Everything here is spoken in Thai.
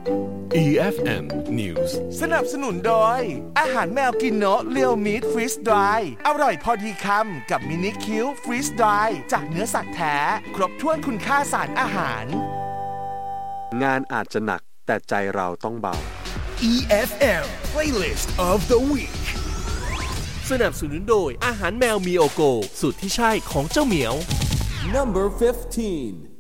EFM News สนับสนุนโดยอาหารแมวกินโนะเรียวมีทฟรีสดรายอร่อยพอดีคำกับมินิคิวฟรีสดรายจากเนื้อสัตว์แท้ครบถ้วนคุณค่าสารอาหารงานอาจจะหนักแต่ใจเราต้องเบา EFM Playlist of the Week สนับสนุนโดยอาหารแมวมีโอโกสูตรที่ใช่ของเจ้าเหมียว Number 15